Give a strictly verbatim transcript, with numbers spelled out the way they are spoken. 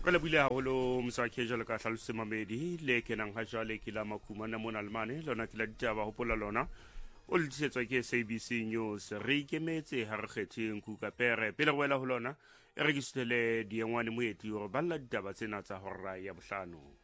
Re le buile haholo mosakhe jalo ka hlalose mamedi le kenang ha jwale ke la makhumana mona lemane lona ke la ditaba hopola lona o le disetswa ke S A B C News re ikemetse ha re kgethe nkuka pere pele go wela ho lona e re ke sutele diengwane moeti hore ba lla ditaba tsena tsa horra ya bohlano.